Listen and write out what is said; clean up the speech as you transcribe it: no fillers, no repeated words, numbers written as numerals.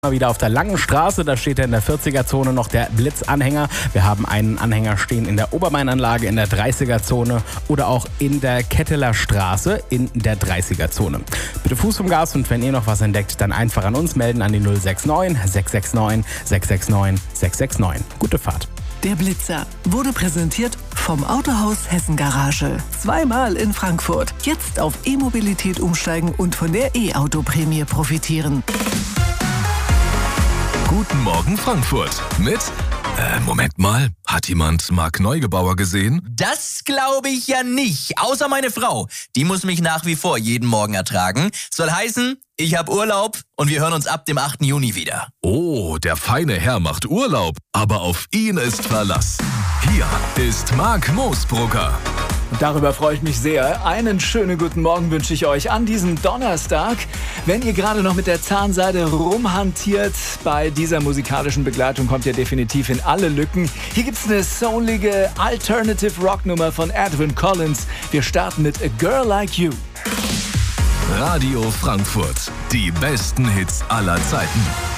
Mal wieder auf der Langen Straße, da steht ja in der 40er-Zone noch der Blitzanhänger. Wir haben einen Anhänger stehen in der Obermainanlage in der 30er-Zone oder auch in der Ketteler Straße in der 30er-Zone. Bitte Fuß vom Gas und wenn ihr noch was entdeckt, dann einfach an uns melden an die 069 669 669 669. Gute Fahrt. Der Blitzer wurde präsentiert vom Autohaus Hessen Garage. Zweimal in Frankfurt. Jetzt auf E-Mobilität umsteigen und von der E-Auto-Prämie profitieren. Guten Morgen Frankfurt mit, Moment mal, hat jemand Marc Neugebauer gesehen? Das glaube ich ja nicht, außer meine Frau. Die muss mich nach wie vor jeden Morgen ertragen. Soll heißen, ich habe Urlaub und wir hören uns ab dem 8. Juni wieder. Oh, der feine Herr macht Urlaub, aber auf ihn ist Verlass. Hier ist Marc Moosbrugger. Und darüber freue ich mich sehr. Einen schönen guten Morgen wünsche ich euch an diesem Donnerstag. Wenn ihr gerade noch mit der Zahnseide rumhantiert, bei dieser musikalischen Begleitung kommt ihr definitiv in alle Lücken. Hier gibt es eine soulige Alternative Rock Nummer von Edwyn Collins. Wir starten mit A Girl Like You. Radio Frankfurt, die besten Hits aller Zeiten.